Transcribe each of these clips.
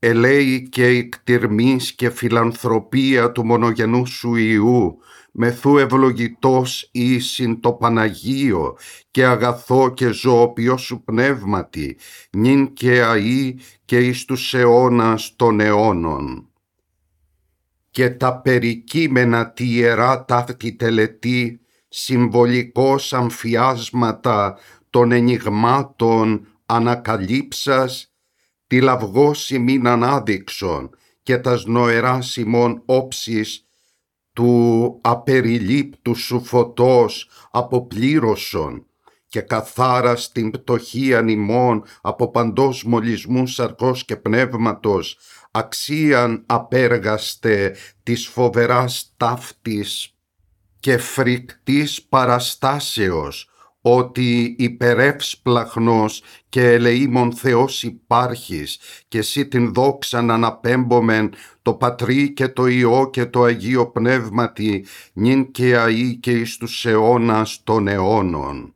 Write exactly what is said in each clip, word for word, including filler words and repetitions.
ελέη και η κτηρμής και φιλανθρωπία του μονογενού σου Υιού, μεθού ευλογητός ήσυν το Παναγίο και αγαθό και ζωοποιό σου πνεύματι, νυν και αεί και εις τους αιώνας των αιώνων. Και τα περικείμενα τη ιερά ταύτη τελετή, συμβολικός αμφιάσματα των ενιγμάτων ανακαλύψας, τη λαυγός ημίν ανάδειξον και τας νοεράς ημών όψεις του απεριλήπτου σου φωτός αποπλήρωσον και καθάρας την πτωχίαν ημών από παντός μολυσμού σαρκός και πνεύματος, αξίαν απέργαστε της φοβεράς ταύτης και φρικτής παραστάσεως, ότι υπερεύσπλαχνος και ελεήμων Θεός υπάρχεις και εσύ την δόξαν αναπέμπομεν το Πατρί και το Υιό και το Αγίο Πνεύματι, νυν και αεί και εις τους αιώνας των αιώνων.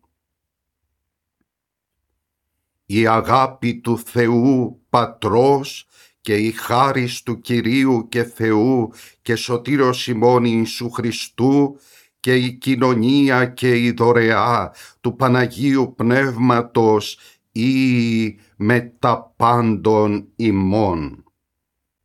Η αγάπη του Θεού Πατρός και η χάρις του Κυρίου και Θεού και Σωτήρος ημών Ιησού Χριστού και η κοινωνία και η δωρεά του Παναγίου Πνεύματος ή με τα πάντων ημών.